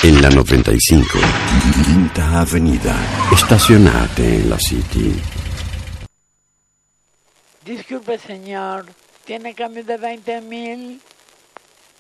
En la 95, Quinta Avenida. Estacionate en la City. Disculpe, señor. ¿Tiene cambio de 20,000?